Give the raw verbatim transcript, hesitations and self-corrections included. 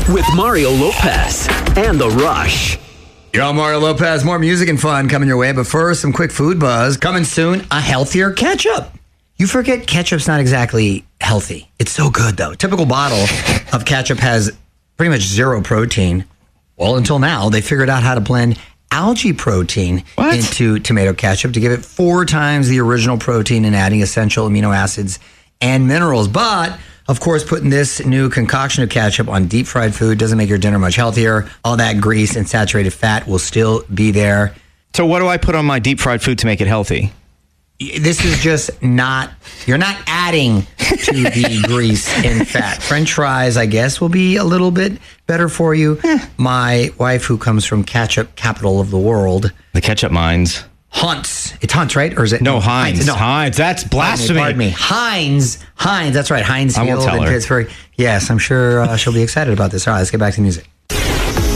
with Mario Lopez and The Rush. Yo, Mario Lopez. More music and fun coming your way. But first, some quick food buzz. Coming soon, a healthier ketchup. You forget ketchup's not exactly healthy. It's so good, though. Typical bottle of ketchup has pretty much zero protein. Well, until now, they figured out how to blend algae protein What? into tomato ketchup to give it four times the original protein and adding essential amino acids and minerals. But, of course, putting this new concoction of ketchup on deep fried food doesn't make your dinner much healthier. All that grease and saturated fat will still be there. So what do I put on my deep fried food to make it healthy? This is just not, you're not adding to the grease and fat. French fries, I guess, will be a little bit better for you. My wife, who comes from ketchup capital of the world, The ketchup mines. Hunts. It's Hunts, right? Or is it? No, Heinz. No, Heinz. That's blasphemy. Pardon me. Heinz. Heinz. That's right. Heinz I won't Field tell in her. Pittsburgh. Yes, I'm sure uh, she'll be excited about this. All right, let's get back to the music.